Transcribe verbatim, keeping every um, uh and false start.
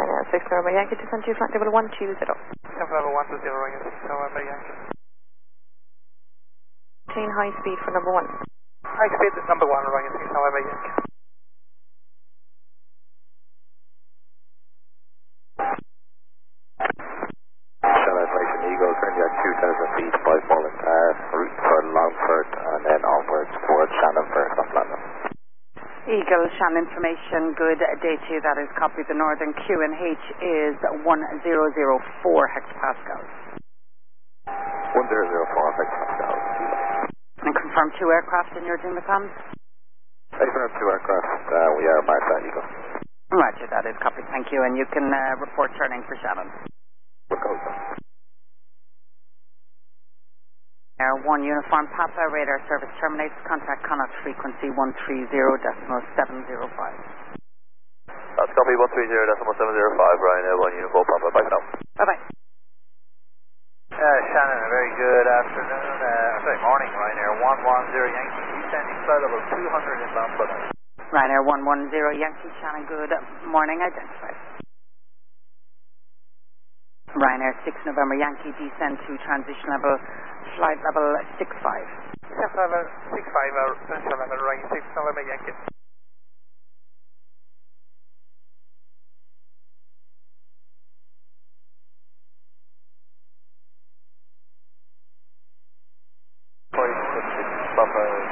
Ryanair six November Yankee, descend to flight level one two zero. Flight level one two zero, Ryanair six November Yankee. Maintain high speed for number one. High speed number one, Ryanair six November Yankee. Shell information, Eagle, currently at two thousand feet, five falling car, route for Longford, and then onwards towards Shannon for soft landing. Eagle, Shannon information, good day to you, that is copy. The northern Q N H is one zero zero four hectopascals. one zero zero four hectopascals. And confirm two aircraft in your Jimmy comms? Affirm two aircraft, uh, we are Martha Eagle. Roger, that is copy, thank you. And you can uh, report turning for Shannon. We'll go, sir. Air one Uniform Papa, radar service terminates, contact Connaught frequency one three zero decimal seven zero five. That's copy one three zero decimal seven zero five, Ryanair one Uniform Papa, bye for now. Bye-bye. Uh, Shannon, a very good afternoon, uh, sorry, morning, Ryanair one one zero Yankee, descending flight level two hundred inbound Plymouth. Ryanair one one zero Yankee, Shannon, good morning, identified. Ryanair six November Yankee, descend to transition level, flight level six five. Descent level six five, uh, transition level, Ryanair six November Yankee. Papa